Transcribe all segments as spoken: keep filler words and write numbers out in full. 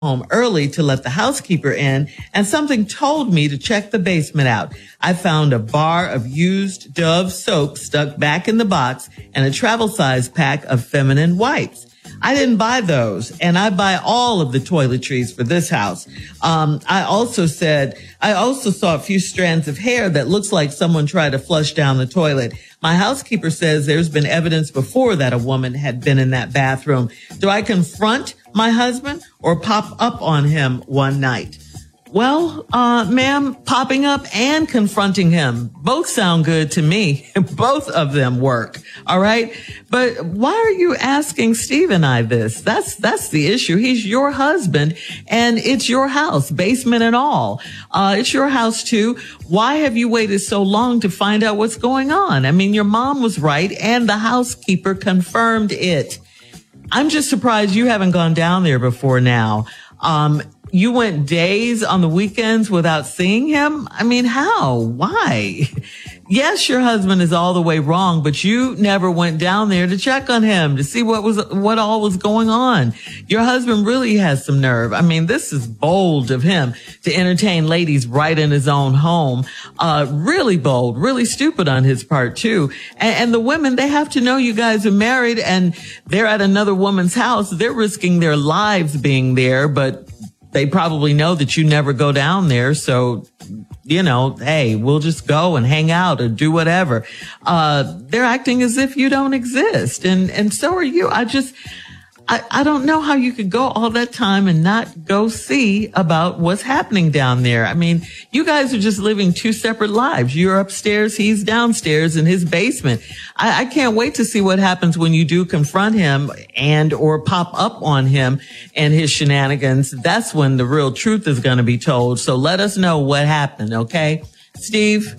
home early to let the housekeeper in, and something told me to check the basement out. I found a bar of used Dove soap stuck back in the box and a travel size pack of feminine wipes. I didn't buy those, and I buy all of the toiletries for this house. Um, I also said, I also saw a few strands of hair that looks like someone tried to flush down the toilet. My housekeeper says there's been evidence before that a woman had been in that bathroom. Do I confront my husband or pop up on him one night? Well, uh, ma'am, popping up and confronting him, both sound good to me. Both of them work. All right. But why are you asking Steve and I this? That's, that's the issue. He's your husband and it's your house, basement and all. Uh, it's your house too. Why have you waited so long to find out what's going on? I mean, your mom was right and the housekeeper confirmed it. I'm just surprised you haven't gone down there before now. Um, You went days on the weekends without seeing him? I mean, how? Why? Yes, your husband is all the way wrong, but you never went down there to check on him, to see what was, what all was going on. Your husband really has some nerve. I mean, this is bold of him to entertain ladies right in his own home. Uh, really bold, really stupid on his part too. And, and the women, they have to know you guys are married and they're at another woman's house. They're risking their lives being there, but they probably know that you never go down there. So, you know, hey, we'll just go and hang out or do whatever. Uh, they're acting as if you don't exist. And, and so are you. I just, I, I don't know how you could go all that time and not go see about what's happening down there. I mean, you guys are just living two separate lives. You're upstairs, he's downstairs in his basement. I, I can't wait to see what happens when you do confront him and or pop up on him and his shenanigans. That's when the real truth is going to be told. So let us know what happened, okay? Steve?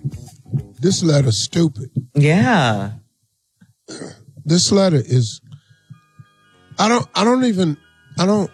This letter's stupid. Yeah. This letter is... I don't, I don't even, I don't,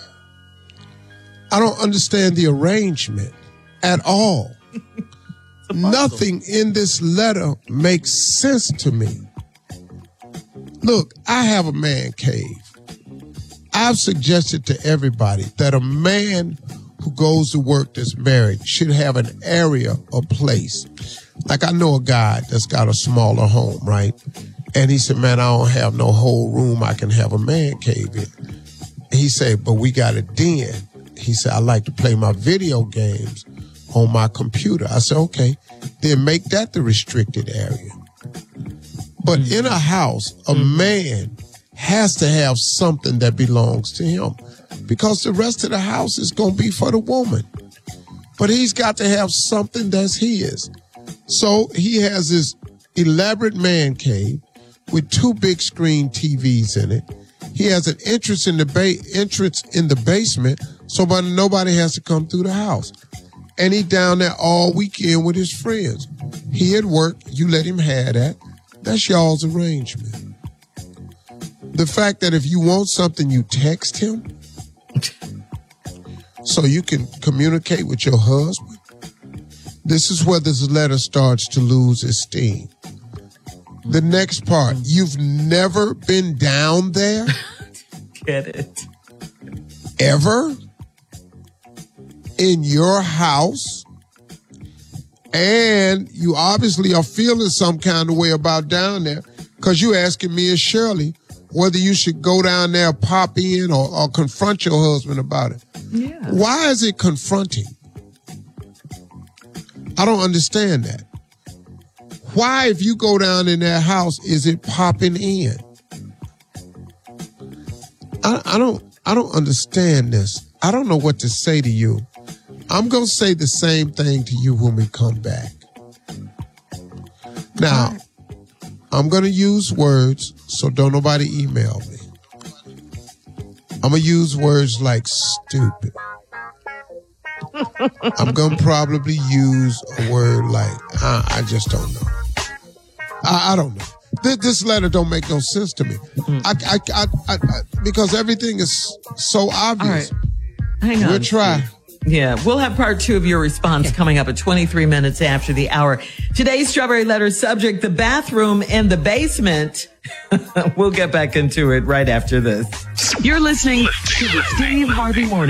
I don't understand the arrangement at all. Nothing in this letter makes sense to me. Look, I have a man cave. I've suggested to everybody that a man who goes to work that's married should have an area or place. Like I know a guy that's got a smaller home, right? And he said, man, I don't have no whole room I can have a man cave in. He said, but we got a den. He said, I like to play my video games on my computer. I said, okay, then make that the restricted area. But mm-hmm. in a house, a mm-hmm. man has to have something that belongs to him because the rest of the house is going to be for the woman. But he's got to have something that's his. So he has this elaborate man cave with two big screen T Vs in it. He has an entrance in the ba- entrance in the basement, so but nobody has to come through the house. And he down there all weekend with his friends. He at work, you let him have that. That's y'all's arrangement. The fact that if you want something, you text him so you can communicate with your husband. This is where this letter starts to lose its steam. The next part, you've never been down there? Get it. Ever? In your house? And you obviously are feeling some kind of way about down there because you're asking me and Shirley whether you should go down there, pop in, or, or confront your husband about it. Yeah. Why is it confronting? I don't understand that. Why, if you go down in their house, is it popping in? I, I don't, I don't understand this. I don't know what to say to you. I'm going to say the same thing to you when we come back. Now, I'm going to use words, so don't nobody email me. I'm going to use words like stupid. I'm going to probably use a word like, I, I just don't know. I, I don't know. This, this letter don't make no sense to me. Mm. I, I, I, I, I, because everything is so obvious. All right. Hang on. We'll try. Steve. Yeah, we'll have part two of your response coming up at twenty-three minutes after the hour. Today's Strawberry Letter subject, the bathroom in the basement. We'll get back into it right after this. You're listening to the Steve Harvey Morning.